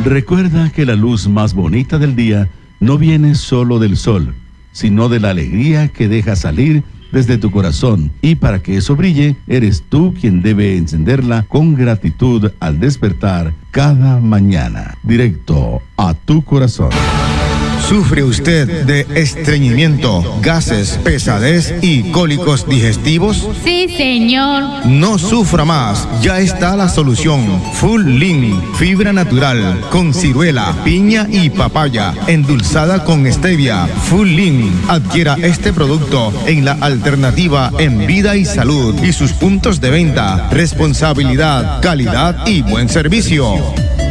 Recuerda que la luz más bonita del día no viene solo del sol, sino de la alegría que deja salir desde tu corazón. Y para que eso brille, eres tú quien debe encenderla con gratitud al despertar cada mañana. Directo a tu corazón. ¿Sufre usted de estreñimiento, gases, pesadez y cólicos digestivos? Sí, señor. No sufra más, ya está la solución. Full Lean, fibra natural, con ciruela, piña y papaya, endulzada con stevia. Full Lean, adquiera este producto en la alternativa en Vida y Salud y sus puntos de venta. Responsabilidad, calidad y buen servicio.